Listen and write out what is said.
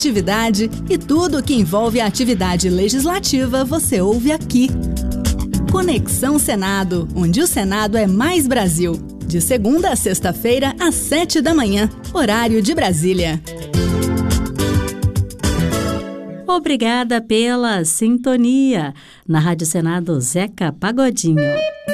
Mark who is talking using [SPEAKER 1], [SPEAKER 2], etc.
[SPEAKER 1] atividade e tudo o que envolve a atividade legislativa você ouve aqui. Conexão Senado, onde o Senado é mais Brasil. De segunda a sexta-feira, às 7 da manhã, horário de Brasília.
[SPEAKER 2] Obrigada pela sintonia. Na Rádio Senado, Zeca Pagodinho.